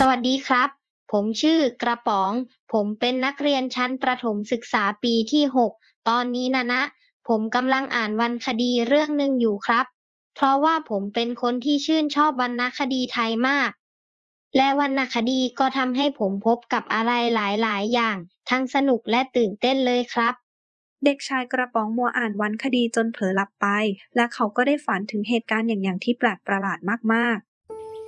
วัสดีครับ ผมชื่อกระป๋อง ผมเป็นนักเรียนชั้นประถมศึกษาปีที่6ตอนนี้นะผมกำลังอ่านวรรณคดีเรื่องหนึ่งอยู่ครับ เพราะว่าผมเป็นคนที่ชื่นชอบวรรณคดีไทยมาก และวรรณคดีก็ทำให้ผมพบกับอะไรหลายๆอย่าง ทั้งสนุกและตื่นเต้นเลยครับเด็กชายกระป๋องมัวอ่านวรรณคดีจนเผลอหลับไปและเขาก็ได้ฝันถึงเหตุการณ์อย่างที่แปลกประหลาดมาก